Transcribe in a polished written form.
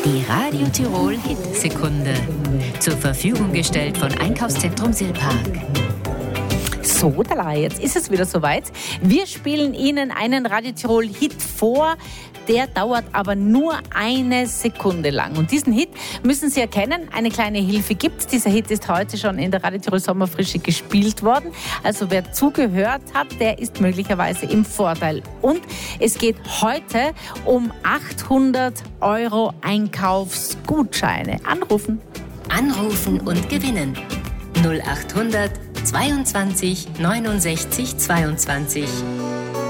Die Radio Tirol Hit-Sekunde. Zur Verfügung gestellt von Einkaufszentrum Silpark. So, jetzt ist es wieder soweit. Wir spielen Ihnen einen Radio Tirol Hit vor. Der dauert aber nur 1 Sekunde lang. Und diesen Hit müssen Sie erkennen. Eine kleine Hilfe gibt's. Dieser Hit ist heute schon in der Radio Tirol Sommerfrische gespielt worden. Also wer zugehört hat, der ist möglicherweise im Vorteil. Und es geht heute um 800 € Einkaufsgutscheine. Anrufen und gewinnen. 0800 22 69 22.